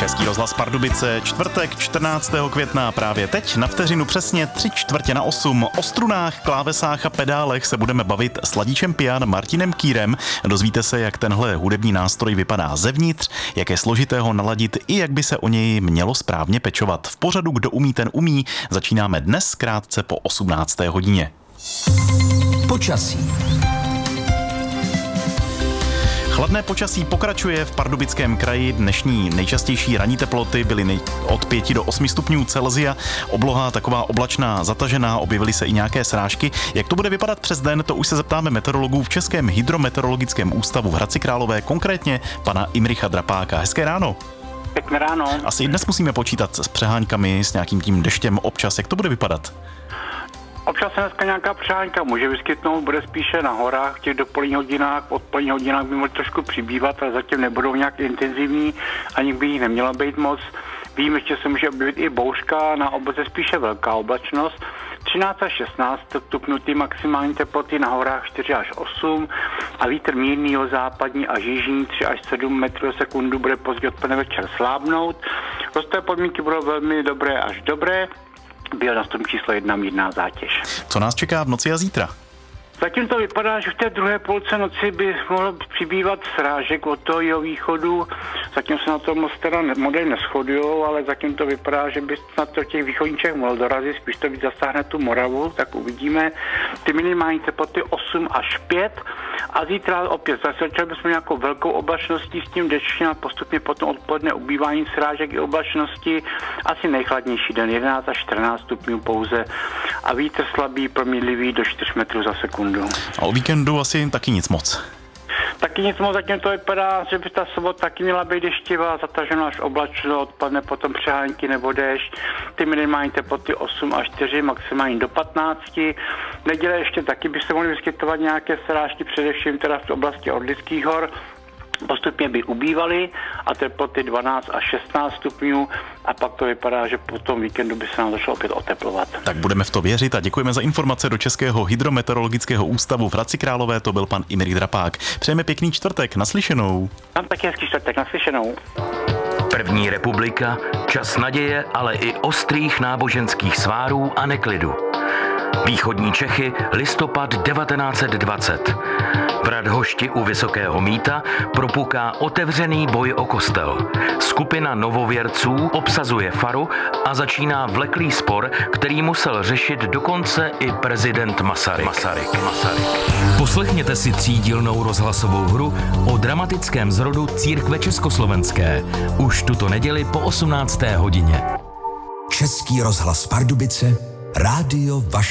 Český rozhlas Pardubice, čtvrtek 14. května, právě teď na vteřinu přesně 7:45. O strunách, klávesách a pedálech se budeme bavit s ladíčem pian Martinem Kýrem. Dozvíte se, jak tenhle hudební nástroj vypadá zevnitř, jak je složité ho naladit i jak by se o něj mělo správně pečovat. V pořadu Kdo umí, ten umí začínáme dnes krátce po 18. hodině. Počasí. Chladné počasí pokračuje v Pardubickém kraji. Dnešní nejčastější ranní teploty byly od 5 do 8 stupňů Celsia. Obloha taková oblačná, zatažená, objevily se i nějaké srážky. Jak to bude vypadat přes den, to už se zeptáme meteorologů v Českém hydrometeorologickém ústavu v Hradci Králové, konkrétně pana Imricha Drapáka. Hezké ráno. Pěkné ráno. Asi i dnes musíme počítat s přeháňkami, s nějakým tím deštěm občas. Jak to bude vypadat? Občas se dneska nějaká přehánka může vyskytnout, bude spíše na horách, v těch dopoledních hodinách, odpoledních hodinách by mohly trošku přibývat, ale zatím nebudou nějak intenzivní, ani by jich nemělo být moc. Vím, ještě se může objevit i bouřka, na obloze spíše velká oblačnost. 13 až 16 stupňů, ty maximální teploty, na horách 4 až 8 a vítr mírný západní až jižní 3 až 7 metrů za sekundu bude pozdě odpoledne večer slábnout. Rostové podmínky budou velmi dobré až dobré. Byl na tom číslo 1 mírná zátěž. Co nás čeká v noci a zítra? Zatím to vypadá, že v té druhé půlce noci by mohlo přibývat srážek od toho jihovýchodu. Zatím se na tom moc teda modely neshodujou, ale zatím to vypadá, že by na to těch východních Čech mohlo dorazit, spíš to víc zasáhne tu Moravu, tak uvidíme. Ty minimální teploty 8 až 5 a zítra opět začali bychom nějakou velkou oblačností s tím deštěm a postupně potom odpoledne ubývání srážek i oblačnosti. Asi nejchladnější den 11 až 14 stupňů pouze a vítr slabý, promídlivý do 4 metrů za sekundu. A o víkendu asi taky nic moc. Taky nic moc, zatím to vypadá, že by ta sobota taky měla být deštivá, zataženo až oblačno, odpadne potom přehánky nebo déšť. Ty minimální teploty 8 až 4, maximální do 15. Neděle ještě taky by se mohly vyskytovat nějaké srážky, především teda v oblasti Orlických hor. Postupně by ubývaly a teploty 12 až 16 stupňů a pak to vypadá, že po tom víkendu by se nám začalo opět oteplovat. Tak budeme v to věřit a děkujeme za informace do Českého hydrometeorologického ústavu v Hradci Králové, to byl pan Imrich Drapák. Přejeme pěkný čtvrtek, naslyšenou. Mám taky hezký čtvrtek, naslyšenou. První republika, čas naděje, ale i ostrých náboženských svárů a neklidu. Východní Čechy, listopad 1920. V Radhošti u Vysokého Mýta propuká otevřený boj o kostel. Skupina novověrců obsazuje faru a začíná vleklý spor, který musel řešit dokonce i prezident Masaryk. Poslechněte si třídílnou rozhlasovou hru o dramatickém zrodu církve československé. Už tuto neděli po 18. hodině. Český rozhlas Pardubice, rádio vaše